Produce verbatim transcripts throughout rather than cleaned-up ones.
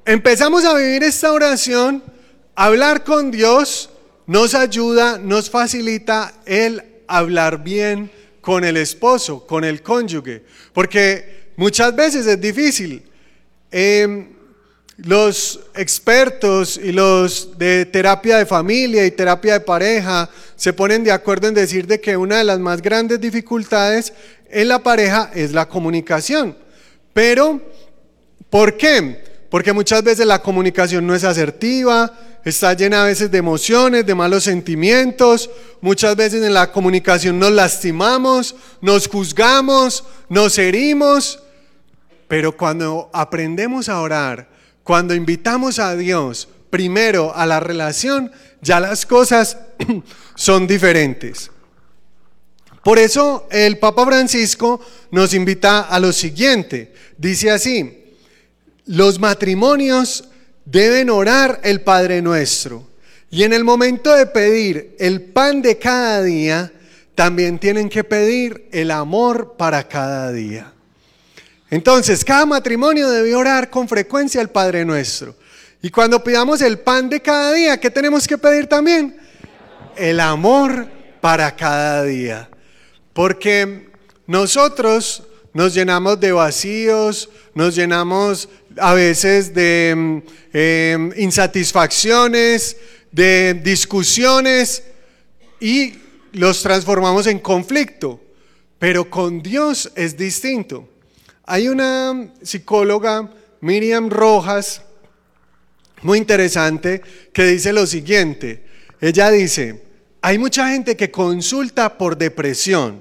empezamos a vivir esta oración, hablar con Dios nos ayuda, nos facilita el hablar bien con el esposo, con el cónyuge, porque muchas veces es difícil. Eh, los expertos y los de terapia de familia y terapia de pareja se ponen de acuerdo en decir de que una de las más grandes dificultades en la pareja es la comunicación. Pero, ¿por qué? Porque muchas veces la comunicación no es asertiva, está llena a veces de emociones, de malos sentimientos. Muchas veces en la comunicación nos lastimamos, nos juzgamos, nos herimos. Pero cuando aprendemos a orar, cuando invitamos a Dios primero a la relación, ya las cosas son diferentes. Por eso el Papa Francisco nos invita a lo siguiente. Dice así: los matrimonios deben orar el Padre Nuestro, y en el momento de pedir el pan de cada día, también tienen que pedir el amor para cada día. Entonces, cada matrimonio debe orar con frecuencia el Padre Nuestro. Y cuando pidamos el pan de cada día, ¿qué tenemos que pedir también? El amor para cada día. Porque nosotros nos llenamos de vacíos, nos llenamos a veces de eh, insatisfacciones, de discusiones, y los transformamos en conflicto. Pero con Dios es distinto. Hay una psicóloga, Miriam Rojas, muy interesante, que dice lo siguiente. Ella dice: hay mucha gente que consulta por depresión,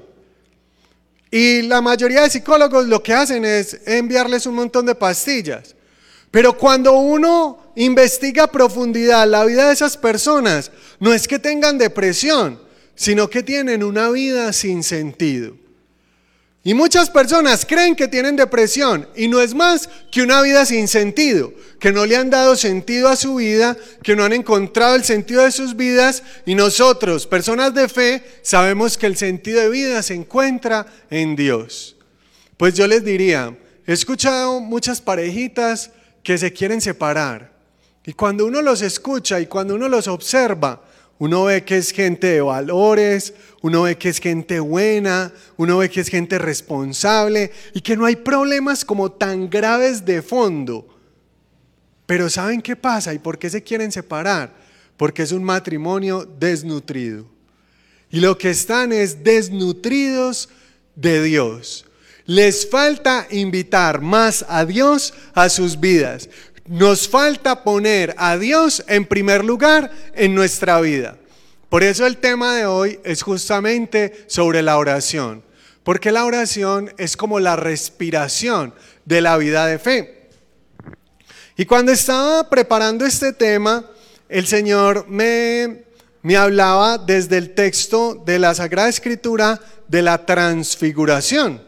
y la mayoría de psicólogos lo que hacen es enviarles un montón de pastillas. Pero cuando uno investiga a profundidad la vida de esas personas, no es que tengan depresión, sino que tienen una vida sin sentido. Y muchas personas creen que tienen depresión, y no es más que una vida sin sentido, que no le han dado sentido a su vida, que no han encontrado el sentido de sus vidas. Y nosotros, personas de fe, sabemos que el sentido de vida se encuentra en Dios. Pues yo les diría, he escuchado muchas parejitas que se quieren separar, y cuando uno los escucha y cuando uno los observa, uno ve que es gente de valores, uno ve que es gente buena, uno ve que es gente responsable y que no hay problemas como tan graves de fondo. Pero ¿saben qué pasa y por qué se quieren separar? Porque es un matrimonio desnutrido. Y lo que están es desnutridos de Dios. Les falta invitar más a Dios a sus vidas. Nos falta poner a Dios en primer lugar en nuestra vida. Por eso el tema de hoy es justamente sobre la oración, porque la oración es como la respiración de la vida de fe. Y cuando estaba preparando este tema, el Señor me, me hablaba desde el texto de la Sagrada Escritura de la transfiguración.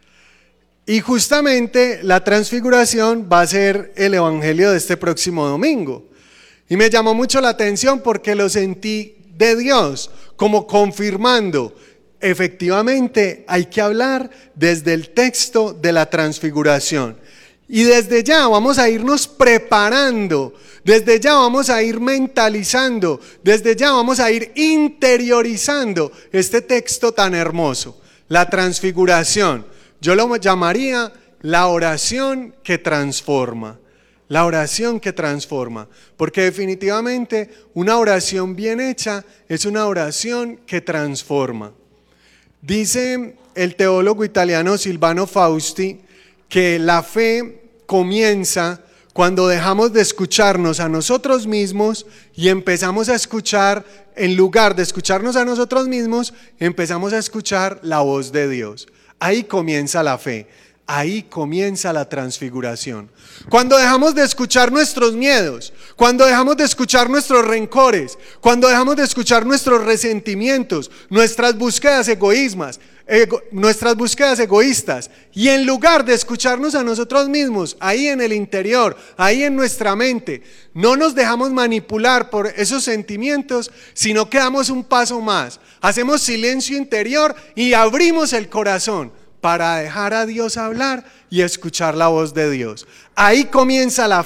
Y justamente la transfiguración va a ser el evangelio de este próximo domingo. Y me llamó mucho la atención porque lo sentí de Dios, como confirmando, efectivamente hay que hablar desde el texto de la transfiguración. Y desde ya vamos a irnos preparando, desde ya vamos a ir mentalizando, desde ya vamos a ir interiorizando este texto tan hermoso, la transfiguración. Yo lo llamaría la oración que transforma, la oración que transforma, porque definitivamente una oración bien hecha es una oración que transforma. Dice el teólogo italiano Silvano Fausti que la fe comienza cuando dejamos de escucharnos a nosotros mismos y empezamos a escuchar, en lugar de escucharnos a nosotros mismos, empezamos a escuchar la voz de Dios. Ahí comienza la fe, ahí comienza la transfiguración. Cuando dejamos de escuchar nuestros miedos, cuando dejamos de escuchar nuestros rencores, cuando dejamos de escuchar nuestros resentimientos, nuestras búsquedas egoísmas, ego, nuestras búsquedas egoístas, y en lugar de escucharnos a nosotros mismos, ahí en el interior, ahí en nuestra mente, no nos dejamos manipular por esos sentimientos, sino que damos un paso más, hacemos silencio interior y abrimos el corazón para dejar a Dios hablar y escuchar la voz de Dios. Ahí comienza la